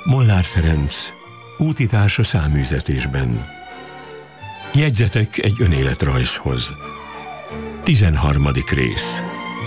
Molnár Ferenc, útitársa száműzetésben. Jegyzetek egy önéletrajzhoz. 13. rész.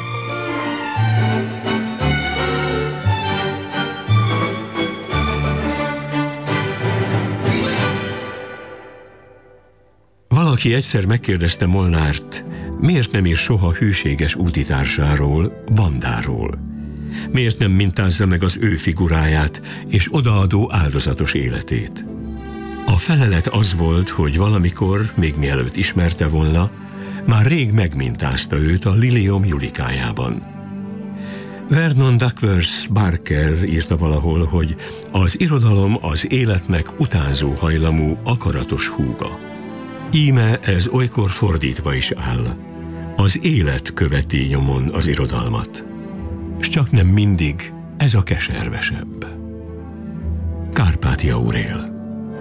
Valaki egyszer megkérdezte Molnárt, miért nem ír soha hűséges útitársáról, Vandáról. Miért nem mintázza meg az ő figuráját és odaadó áldozatos életét? A felelet az volt, hogy valamikor, még mielőtt ismerte volna, már rég megmintázta őt a Liliom Julikájában. Vernon Duckworth Barker írta valahol, hogy az irodalom az életnek utánzó hajlamú, akaratos húga. Íme ez olykor fordítva is áll. Az élet követi nyomon az irodalmat. S csak nem mindig ez a keservesebb. Kárpáti Aurél.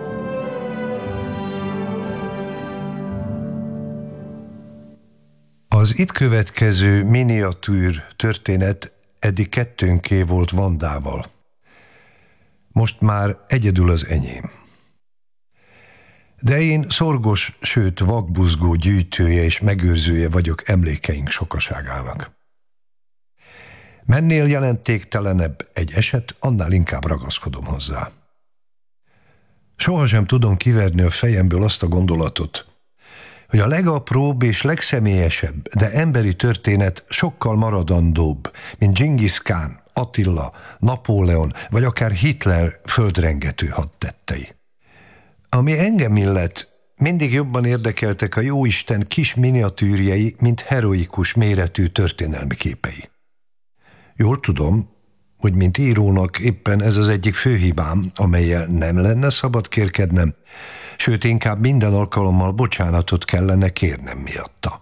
Az itt következő miniatűr történet eddig kettőnké volt Vandával. Most már egyedül az enyém. De én szorgos, sőt vakbuzgó gyűjtője és megőrzője vagyok emlékeink sokaságának. Mennél jelentéktelenebb egy eset, annál inkább ragaszkodom hozzá. Sohasem tudom kiverni a fejemből azt a gondolatot, hogy a legapróbb és legszemélyesebb, de emberi történet sokkal maradandóbb, mint Dzsingisz Kán, Attila, Napóleon vagy akár Hitler földrengető hadtettei. Ami engem illet, mindig jobban érdekeltek a jóisten kis miniatűrjei, mint heroikus méretű történelmi képei. Jól tudom, hogy mint írónak éppen ez az egyik fő hibám, amellyel nem lenne szabad kérkednem, sőt inkább minden alkalommal bocsánatot kellene kérnem miatta.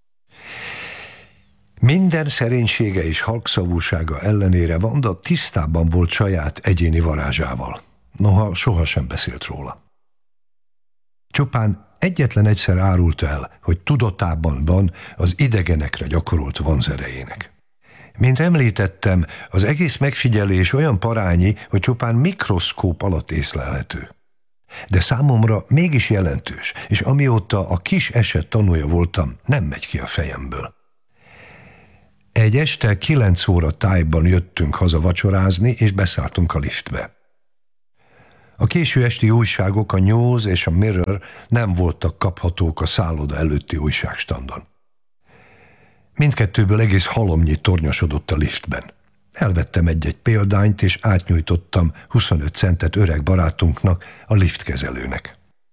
Minden szerénysége és halkszavúsága ellenére Vanda tisztában volt saját egyéni varázsával, noha sohasem beszélt róla. Csupán egyetlen egyszer árult el, hogy tudatában van az idegenekre gyakorolt vonzerejének. Mint említettem, az egész megfigyelés olyan parányi, hogy csupán mikroszkóp alatt észlelhető. De számomra mégis jelentős, és amióta a kis eset tanúja voltam, nem megy ki a fejemből. Egy este 9 óra tájban jöttünk haza vacsorázni, és beszálltunk a liftbe. A késő esti újságok, a News és a Mirror nem voltak kaphatók a szálloda előtti újságstandon. Mindkettőből egész halomnyi tornyosodott a liftben. Elvettem egy-egy példányt, és átnyújtottam 25 centet öreg barátunknak, a liftkezelőnek.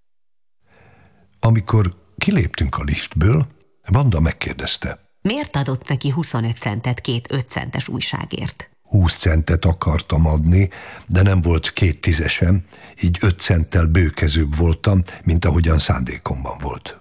Amikor kiléptünk a liftből, Vanda megkérdezte. Miért adott neki 25 centet 2 5 centes újságért? 20 centet akartam adni, de nem volt 2 tízesem, így 5 centtel bőkezőbb voltam, mint ahogyan szándékomban volt.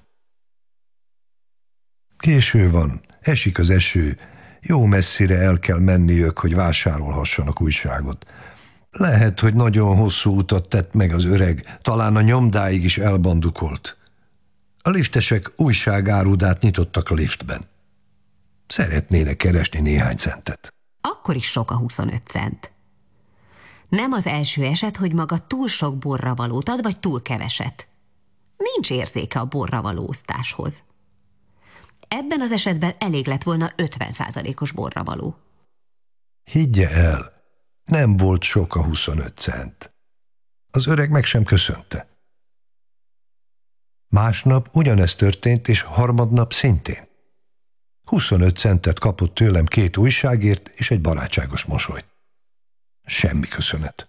Késő van, esik az eső, jó messzire el kell menniük, hogy vásárolhassanak újságot. Lehet, hogy nagyon hosszú utat tett meg az öreg, talán a nyomdáig is elbandukolt. A liftesek újságárudát nyitottak a liftben. Szeretnének keresni néhány centet. Akkor is sok a 25 cent. Nem az első eset, hogy maga túl sok borravalót ad, vagy túl keveset. Nincs érzéke a borravalóztáshoz. Ebben az esetben elég lett volna 50%-os borravaló. Higgye el, nem volt sok a 25 cent. Az öreg meg sem köszönte. Másnap ugyanezt történt, és harmadnap szintén. 25 centet kapott tőlem 2 újságért és egy barátságos mosolyt. Semmi köszönet.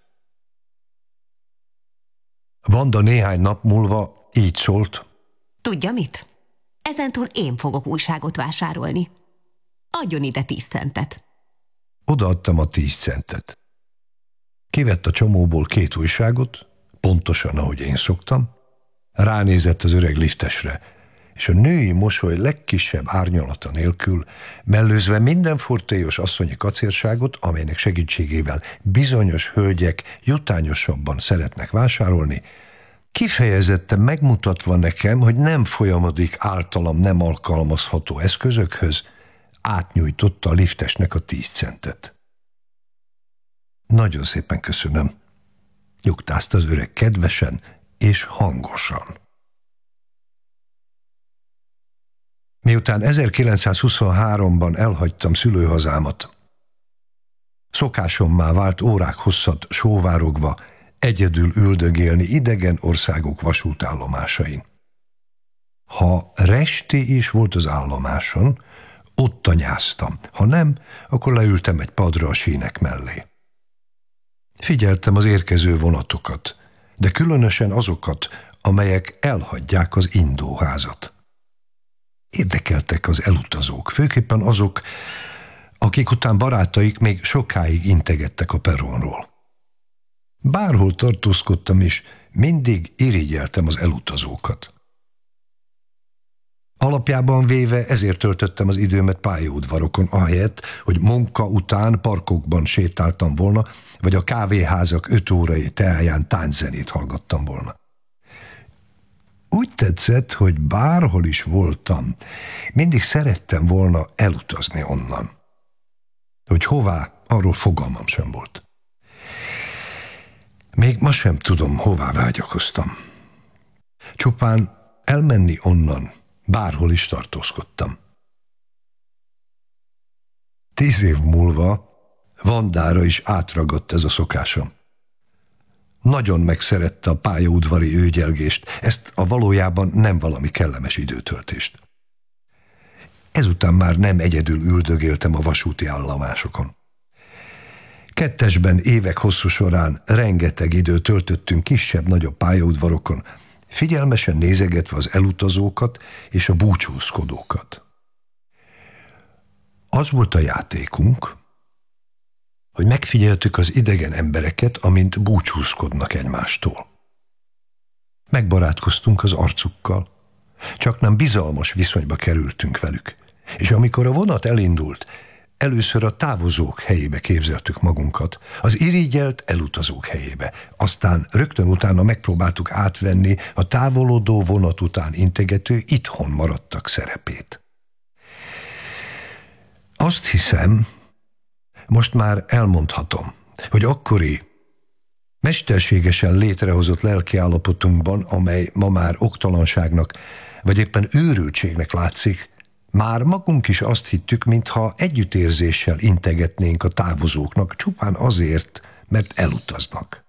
Vanda néhány nap múlva így szólt. Tudja mit? Ezentúl én fogok újságot vásárolni. Adjon ide 10 centet. Odaadtam a 10 centet. Kivett a csomóból 2 újságot, pontosan ahogy én szoktam, ránézett az öreg liftesre, és a női mosoly legkisebb árnyalata nélkül, mellőzve minden fortélyos asszonyi kacérságot, amelynek segítségével bizonyos hölgyek jutányosabban szeretnek vásárolni, kifejezetten megmutatva nekem, hogy nem folyamodik általam nem alkalmazható eszközökhöz, átnyújtotta a liftesnek a 10 centet. Nagyon szépen köszönöm, nyugtázta az öreg kedvesen és hangosan. Miután 1923-ban elhagytam szülőhazámat, szokásommá vált órák hosszat sóvárogva egyedül üldögélni idegen országok vasútállomásain. Ha resti is volt az állomáson, ott tanyáztam, ha nem, akkor leültem egy padra a sínek mellé. Figyeltem az érkező vonatokat, de különösen azokat, amelyek elhagyják az indóházat. Érdekeltek az elutazók, főképpen azok, akik után barátaik még sokáig integettek a perronról. Bárhol tartózkodtam is, mindig irigyeltem az elutazókat. Alapjában véve ezért töltöttem az időmet pályaudvarokon, ahelyett, hogy munka után parkokban sétáltam volna, vagy a kávéházak 5 órai teáján tánczenét hallgattam volna. Úgy tetszett, hogy bárhol is voltam, mindig szerettem volna elutazni onnan. Hogy hová, arról fogalmam sem volt. Még ma sem tudom, hová vágyakoztam. Csupán elmenni onnan, bárhol is tartózkodtam. 10 év múlva Vandára is átragadt ez a szokásom. Nagyon megszerette a pályaudvari őgyelgést, ezt a valójában nem valami kellemes időtöltést. Ezután már nem egyedül üldögéltem a vasúti állomásokon. Kettesben évek hosszú során rengeteg időt töltöttünk kisebb-nagyobb pályaudvarokon, figyelmesen nézegetve az elutazókat és a búcsúzkodókat. Az volt a játékunk, hogy megfigyeltük az idegen embereket, amint búcsúzkodnak egymástól. Megbarátkoztunk az arcukkal, csaknem bizalmas viszonyba kerültünk velük, és amikor a vonat elindult, először a távozók helyébe képzeltük magunkat, az irigyelt elutazók helyébe, aztán rögtön utána megpróbáltuk átvenni a távolodó vonat után integető itthon maradtak szerepét. Azt hiszem, most már elmondhatom, hogy akkori, mesterségesen létrehozott lelkiállapotunkban, amely ma már oktalanságnak, vagy éppen őrültségnek látszik, már magunk is azt hittük, mintha együttérzéssel integetnénk a távozóknak, csupán azért, mert elutaznak.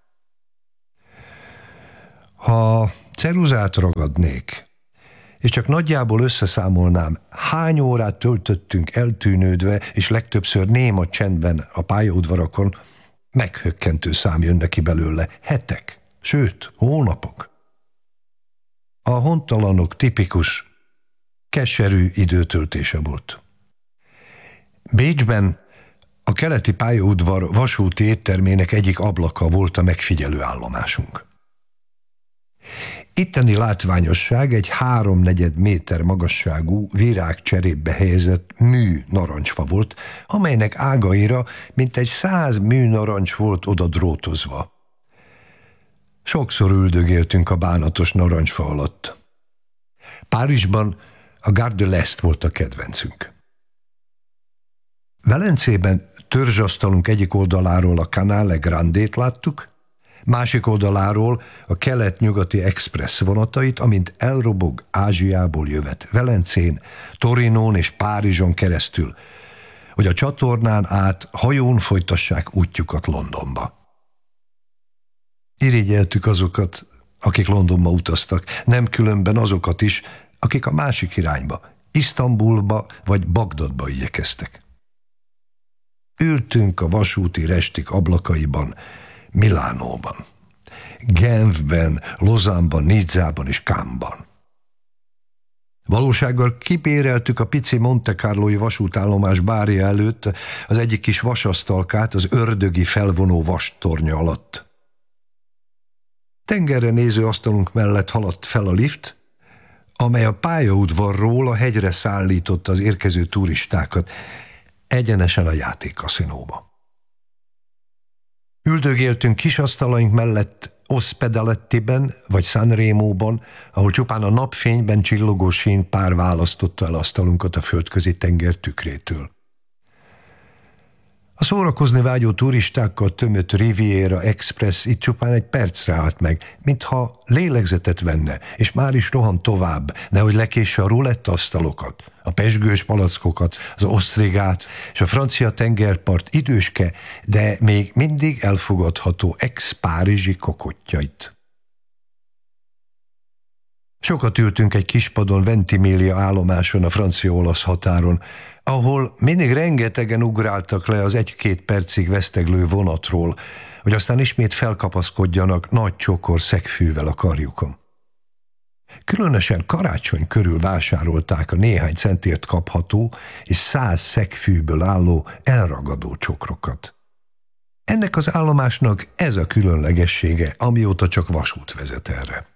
Ha ceruzát ragadnék, és csak nagyjából összeszámolnám, hány órát töltöttünk eltűnődve, és legtöbbször néma csendben a pályaudvarakon, meghökkentő szám jön neki belőle, hetek, sőt, hónapok. A hontalanok tipikus, keserű időtöltése volt. Bécsben a keleti pályaudvar vasúti éttermének egyik ablaka volt a megfigyelő állomásunk. Itteni látványosság egy 3/4 méter magasságú, virágcserépbe helyezett mű narancsfa volt, amelynek ágaira mintegy 100 műnarancs volt oda drótozva. Sokszor üldögéltünk a bánatos narancsfa alatt. Párizsban a Gare de l'Est volt a kedvencünk. Velencében törzsasztalunk egyik oldaláról a Canale Grandét láttuk, másik oldaláról a kelet-nyugati express vonatait, amint elrobog Ázsiából jövet Velencén, Torinón és Párizson keresztül, hogy a csatornán át hajón folytassák útjukat Londonba. Irigyeltük azokat, akik Londonba utaztak, nem különben azokat is, akik a másik irányba, Isztambulba vagy Bagdadba igyekeztek. Ültünk a vasúti restik ablakaiban, Milánóban, Genfben, Lausanne-ban, Nizzában és Cannes-ban. Valósággal kibéreltük a pici Monte Carlói vasútállomás bárja előtt az egyik kis vasasztalkát az ördögi felvonó vastornya alatt. Tengerre néző asztalunk mellett haladt fel a lift, amely a pályaudvarról a hegyre szállította az érkező turistákat, egyenesen a játékkaszinóba. Üldögéltünk kis asztalaink mellett Ospedalettiben vagy Sanremóban, ahol csupán a napfényben csillogó sínpár választotta el asztalunkat a földközi tenger tükrétől. A szórakozni vágyó turistákkal tömött Riviera Express itt csupán egy percre állt meg, mintha lélegzetet venne, és már is rohant tovább, nehogy lekésse a rulettasztalokat, a pezsgős palackokat, az osztrigát és a francia tengerpart időske, de még mindig elfogadható ex-párizsi kokottjait. Sokat ültünk egy kispadon Ventimiglia állomáson a francia-olasz határon, ahol mindig rengetegen ugráltak le az 1-2 percig veszteglő vonatról, hogy aztán ismét felkapaszkodjanak nagy csokor szegfűvel a karjukon. Különösen karácsony körül vásárolták a néhány centért kapható és 100 szegfűből álló elragadó csokrokat. Ennek az állomásnak ez a különlegessége, amióta csak vasút vezet erre.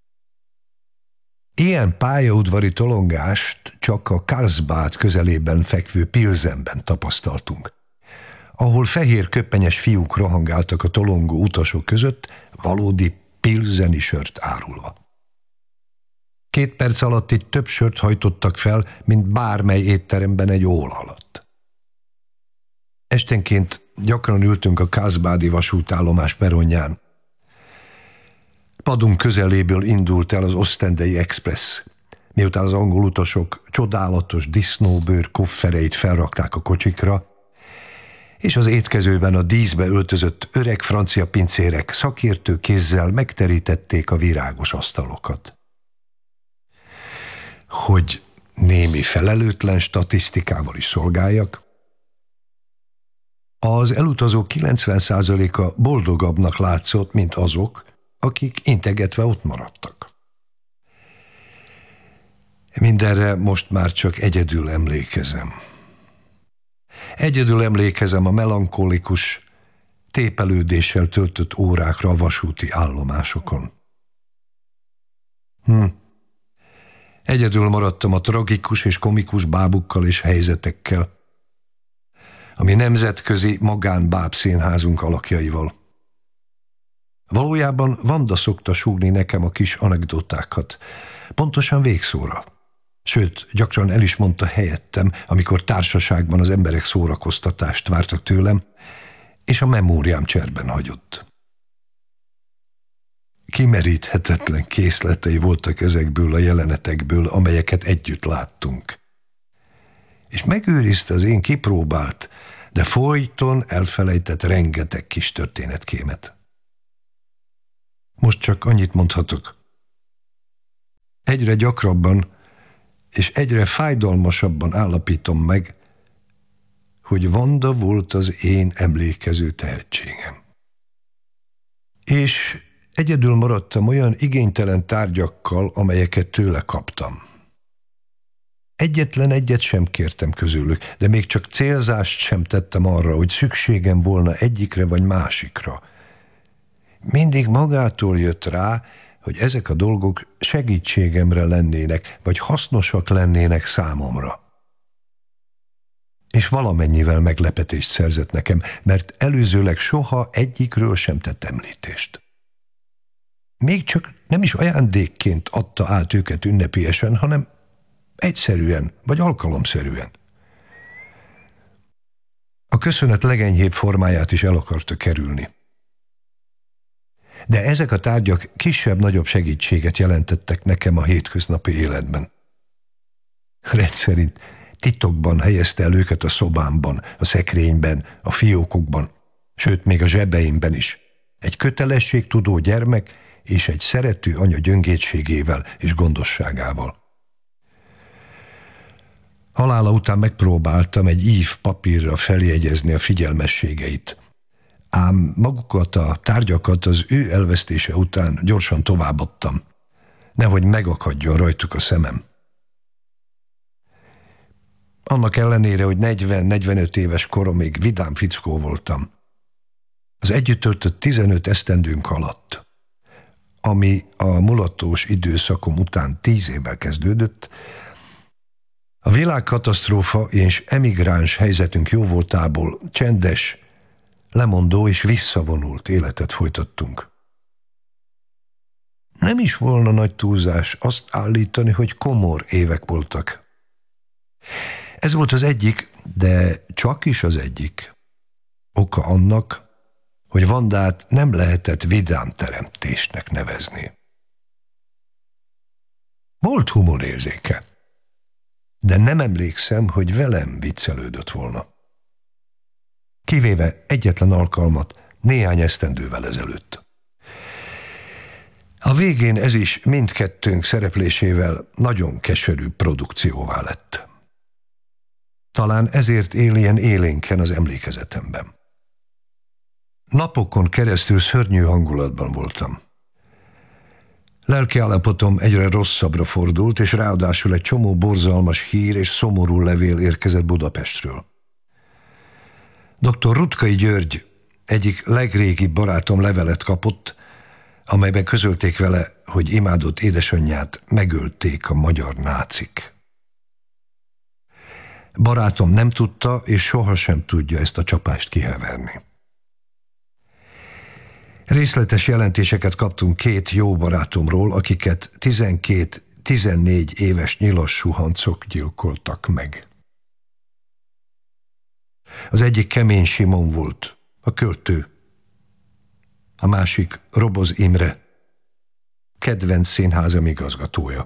Ilyen pályaudvari tolongást csak a Karlsbad közelében fekvő Pilsenben tapasztaltunk, ahol fehér köppenyes fiúk rohangáltak a tolongó utasok között, valódi pilseni sört árulva. 2 perc alatt itt több sört hajtottak fel, mint bármely étteremben egy óra alatt. Esténként gyakran ültünk a Karlsbadi vasútállomás peronján. Padunk közeléből indult el az Ostendei Express, miután az angol utasok csodálatos disznóbőr koffereit felrakták a kocsikra, és az étkezőben a díszbe öltözött öreg francia pincérek szakértő kézzel megterítették a virágos asztalokat. Hogy némi felelőtlen statisztikával is szolgáljak, az elutazók 90%-a boldogabbnak látszott, mint azok, akik integetve ott maradtak. Mindenre most már csak egyedül emlékezem. Egyedül emlékezem a melankolikus, tépelődéssel töltött órákra a vasúti állomásokon. Egyedül maradtam a tragikus és komikus bábukkal és helyzetekkel, ami nemzetközi magánbábszínházunk alakjaival. Valójában Vanda szokta súgni nekem a kis anekdotákat, pontosan végszóra. Sőt, gyakran el is mondta helyettem, amikor társaságban az emberek szórakoztatást vártak tőlem, és a memóriám cserben hagyott. Kimeríthetetlen készletei voltak ezekből a jelenetekből, amelyeket együtt láttunk. És megőrizte az én kipróbált, de folyton elfelejtett rengeteg kis történetkémet. Most csak annyit mondhatok. Egyre gyakrabban és egyre fájdalmasabban állapítom meg, hogy Vanda volt az én emlékező tehetségem. És egyedül maradtam olyan igénytelen tárgyakkal, amelyeket tőle kaptam. Egyetlen egyet sem kértem közülük, de még csak célzást sem tettem arra, hogy szükségem volna egyikre vagy másikra. Mindig magától jött rá, hogy ezek a dolgok segítségemre lennének, vagy hasznosak lennének számomra. És valamennyivel meglepetést szerzett nekem, mert előzőleg soha egyikről sem tett említést. Még csak nem is ajándékként adta át őket ünnepélyesen, hanem egyszerűen, vagy alkalomszerűen. A köszönet legenyhébb formáját is el akarta kerülni. De ezek a tárgyak kisebb-nagyobb segítséget jelentettek nekem a hétköznapi életben. Rendszerint titokban helyezte el őket a szobámban, a szekrényben, a fiókokban, sőt még a zsebeimben is. Egy kötelességtudó gyermek és egy szerető anya gyöngétségével és gondosságával. Halála után megpróbáltam egy ív papírra feljegyezni a figyelmességeit, ám magukat a tárgyakat az ő elvesztése után gyorsan továbbadtam, nehogy megakadjon rajtuk a szemem. Annak ellenére, hogy 40-45 éves koromig vidám fickó voltam, az együtt töltött 15 esztendőnk alatt, ami a mulattós időszakom után 10 évvel kezdődött, a világkatasztrófa és emigráns helyzetünk jóvoltából csendes, lemondó és visszavonult életet folytattunk. Nem is volna nagy túlzás azt állítani, hogy komor évek voltak. Ez volt az egyik, de csak is az egyik Oka annak, hogy Vandát nem lehetett vidám teremtésnek nevezni. Volt humorérzéke, de nem emlékszem, hogy velem viccelődött volna. Kivéve egyetlen alkalmat néhány esztendővel ezelőtt. A végén ez is mindkettőnk szereplésével nagyon keserű produkcióvá lett. Talán ezért él ilyen élénken az emlékezetemben. Napokon keresztül szörnyű hangulatban voltam. Lelkiállapotom egyre rosszabbra fordult, és ráadásul egy csomó borzalmas hír és szomorú levél érkezett Budapestről. Dr. Rutkai György egyik legrégibb barátom levelet kapott, amelyben közölték vele, hogy imádott édesanyját megölték a magyar nácik. Barátom nem tudta, és sohasem tudja ezt a csapást kiheverni. Részletes jelentéseket kaptunk két jó barátomról, akiket 12-14 éves nyilas suhancok gyilkoltak meg. Az egyik Kemény Simon volt, a költő. A másik Roboz Imre, kedvenc színházam igazgatója.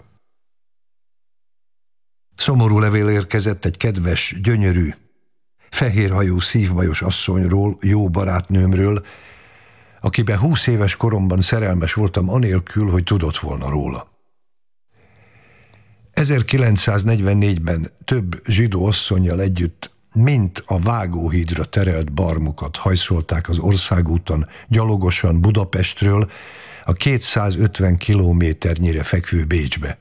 Szomorú levél érkezett egy kedves, gyönyörű, fehérhajú szívbajos asszonyról, jó barátnőmről, akiben 20 éves koromban szerelmes voltam anélkül, hogy tudott volna róla. 1944-ben több zsidó asszonnyal együtt mint a vágóhídra terelt barmokat hajszolták az országúton gyalogosan Budapestről a 250 kilométernyire fekvő Bécsbe.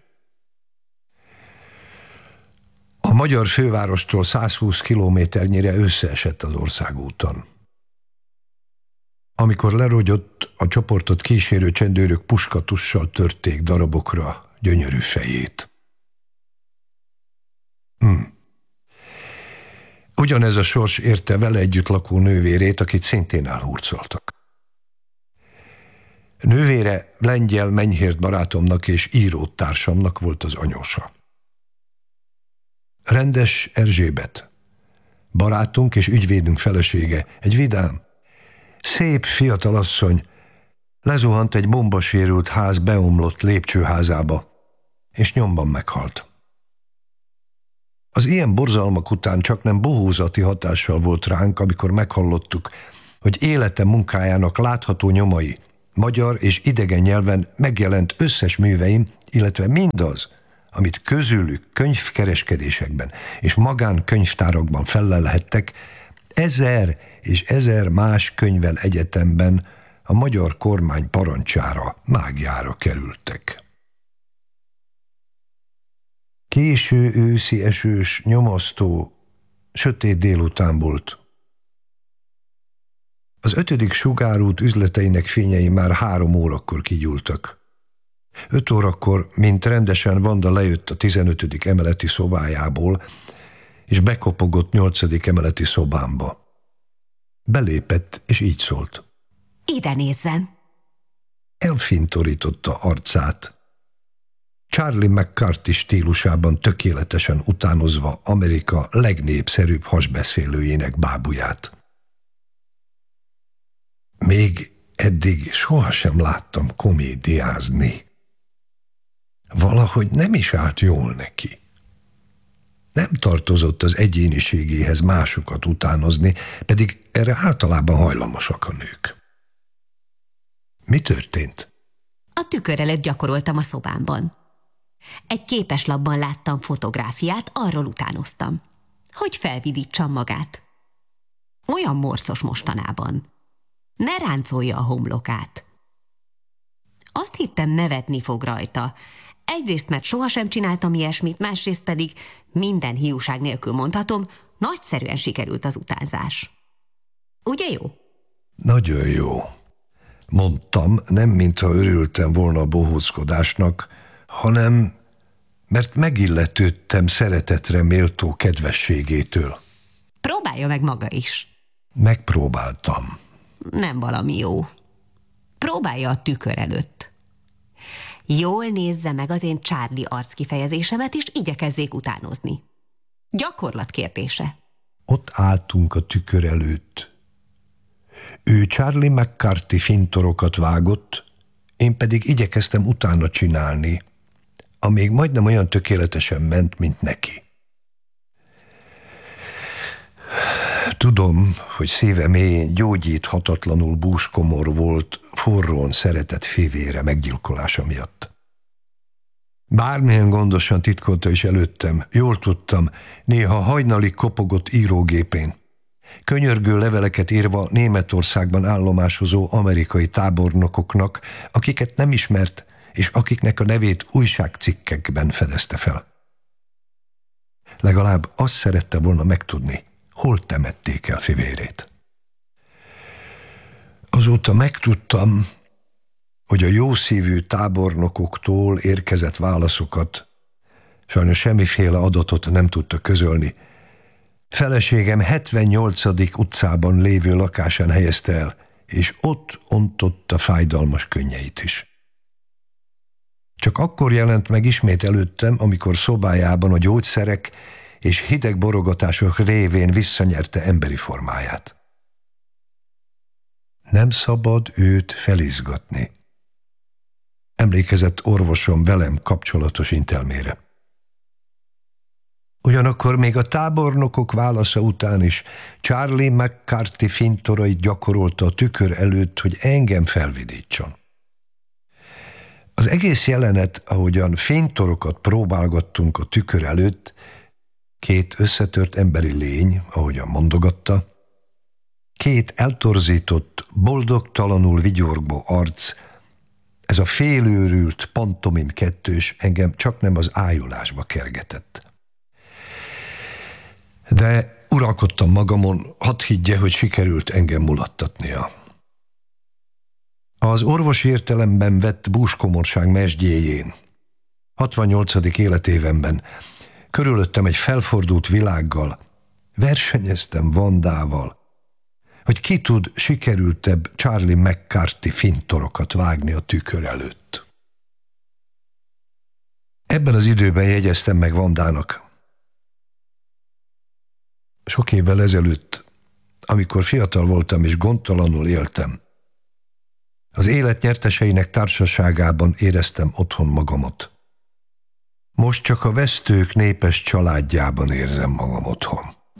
A magyar fővárostól 120 kilométernyire összeesett az országúton. Amikor lerogyott, a csoportot kísérő csendőrök puskatussal törték darabokra gyönyörű fejét. Ugyanez a sors érte vele együtt lakó nővérét, akit szintén elhurcoltak. Nővére lengyel Menyhért barátomnak és írótársamnak volt az anyósa. Rendes Erzsébet, barátunk és ügyvédünk felesége, egy vidám, szép fiatal asszony, lezuhant egy bombasérült ház beomlott lépcsőházába, és nyomban meghalt. Az ilyen borzalmak után csaknem bohózati hatással volt ránk, amikor meghallottuk, hogy élete munkájának látható nyomai magyar és idegen nyelven megjelent összes műveim, illetve mindaz, amit közülük könyvkereskedésekben és magánkönyvtárakban fellelhettek, 1000 és 1000 más könyvvel egyetemben a magyar kormány parancsára, mágjára kerültek. Késő őszi esős, nyomasztó, sötét délután volt. Az 5. sugárút üzleteinek fényei már 3 órakor kigyúltak. 5 órakor, mint rendesen, Vanda lejött a 15. emeleti szobájából, és bekopogott 8. emeleti szobámba. Belépett, és így szólt. Ide nézzen! Elfintorította arcát. Charlie McCarthy stílusában tökéletesen utánozva Amerika legnépszerűbb hasbeszélőjének bábuját. Még eddig sohasem láttam komédiázni. Valahogy nem is állt jól neki. Nem tartozott az egyéniségéhez másokat utánozni, pedig erre általában hajlamosak a nők. Mi történt? A tükör előtt gyakoroltam a szobámban. Egy képeslapban láttam fotográfiát, arról utánoztam, hogy felvidítsam magát. Olyan morcos mostanában. Ne ráncolja a homlokát. Azt hittem, nevetni fog rajta. Egyrészt, mert sohasem csináltam ilyesmit, másrészt pedig minden hiúság nélkül mondhatom, nagyszerűen sikerült az utánzás. Ugye jó? Nagyon jó. Mondtam, nem mintha örültem volna a bohózkodásnak, hanem mert megilletődtem szeretetre méltó kedvességétől. Próbálja meg maga is. Megpróbáltam. Nem valami jó. Próbálja a tükör előtt. Jól nézze meg az én Charlie arckifejezésemet, és igyekezzék utánozni. Gyakorlat kérdése. Ott álltunk a tükör előtt, Ő Charlie McCarthy fintorokat vágott, én pedig igyekeztem utána csinálni, amíg majdnem olyan tökéletesen ment, mint neki. Tudom, hogy szíve mélyén gyógyíthatatlanul búskomor volt forrón szeretett fivére meggyilkolása miatt. Bármilyen gondosan titkolta is előttem, jól tudtam, néha hajnalig kopogott írógépén. Könyörgő leveleket írva Németországban állomásozó amerikai tábornokoknak, akiket nem ismert, és akiknek a nevét újságcikkekben fedezte fel. Legalább azt szerette volna megtudni, hol temették el fivérét. Azóta megtudtam, hogy a jószívű tábornokoktól érkezett válaszokat, sajnos semmiféle adatot nem tudta közölni, feleségem 78. utcában lévő lakásán helyezte el, és ott ontotta fájdalmas könnyeit is. Csak akkor jelent meg ismét előttem, amikor szobájában a gyógyszerek és hideg borogatások révén visszanyerte emberi formáját. Nem szabad őt felizgatni. Emlékezett orvosom velem kapcsolatos intelmére. Ugyanakkor még a tábornokok válasza után is Charlie McCarthy fintorait gyakorolta a tükör előtt, hogy engem felvidítson. Az egész jelenet, ahogyan fénytorokat próbálgattunk a tükör előtt, két összetört emberi lény, ahogyan mondogatta, két eltorzított, boldogtalanul vigyorgó arc, ez a félőrült pantomim kettős engem csaknem az ájulásba kergetett. De uralkodtam magamon, hadd higgye, hogy sikerült engem mulattatnia. Az orvosi értelemben vett búskomorság mesdjéjén, 68. életévemben, körülöttem egy felfordult világgal, versenyeztem Vandával, hogy ki tud sikerültebb Charlie McCarthy fintorokat vágni a tükör előtt. Ebben az időben jegyeztem meg Vandának. Sok évvel ezelőtt, amikor fiatal voltam és gondtalanul éltem, az élet nyerteseinek társaságában éreztem otthon magamat. Most csak a vesztők népes családjában érzem magam otthon.